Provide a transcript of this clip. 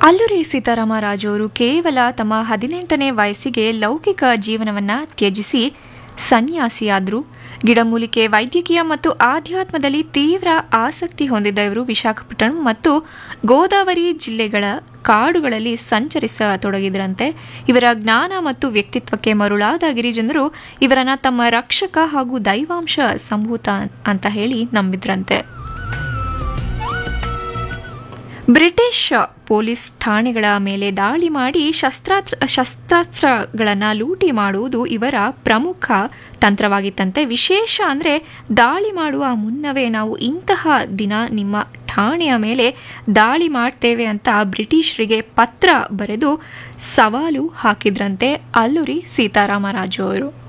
ಅಲ್ಲೂರಿ ಸೀತಾರಾಮರಾಜು ಅವರು ಕೇವಲ ತಮ್ಮ 18ನೇ ವಯಸ್ಸಿಗೆ ಲೌಕಿಕ ಜೀವನವನ್ನ ತ್ಯಜಿಸಿ ಸನ್ಯಾಸಿಯಾದರು. ಗಿಡಮೂಲಿಕೆ, ವೈದ್ಯಕೀಯ ಮತ್ತು ಆಧ್ಯಾತ್ಮದಲ್ಲಿ ತೀವ್ರ ಆಸಕ್ತಿ ಹೊಂದಿದ್ದ ಇವರು ವಿಶಾಖಪಟ್ಟಣಂ ಮತ್ತು ಗೋದಾವರಿ ಜಿಲ್ಲೆಗಳ ಕಾಡುಗಳಲ್ಲಿ ಸಂಚರಿಸತೊಡಗಿದ್ರಂತೆ. ಇವರ ಜ್ಞಾನ ಮತ್ತು ವ್ಯಕ್ತಿತ್ವಕ್ಕೆ ಮರುಳಾದ ಗಿರಿಜನರು ಇವರನ್ನ ತಮ್ಮ ರಕ್ಷಕ ಹಾಗೂ ದೈವಾಂಶ ಸಂಭೂತ ಅಂತ ಹೇಳಿ ನಂಬಿದ್ರಂತೆ. ಬ್ರಿಟಿಷ್ ಪೊಲೀಸ್ ಠಾಣೆಗಳ ಮೇಲೆ ದಾಳಿ ಮಾಡಿ ಶಸ್ತ್ರಾಸ್ತ್ರಗಳನ್ನು ಲೂಟಿ ಮಾಡುವುದು ಇವರ ಪ್ರಮುಖ ತಂತ್ರವಾಗಿತ್ತಂತೆ. ವಿಶೇಷ ಅಂದರೆ ದಾಳಿ ಮಾಡುವ ಮುನ್ನವೇ ನಾವು ಇಂತಹ ದಿನ ನಿಮ್ಮ ಠಾಣೆಯ ಮೇಲೆ ದಾಳಿ ಮಾಡ್ತೇವೆ ಅಂತ ಬ್ರಿಟಿಷರಿಗೆ ಪತ್ರ ಬರೆದು ಸವಾಲು ಹಾಕಿದ್ರಂತೆ ಅಲ್ಲೂರಿ ಸೀತಾರಾಮರಾಜು ಅವರು.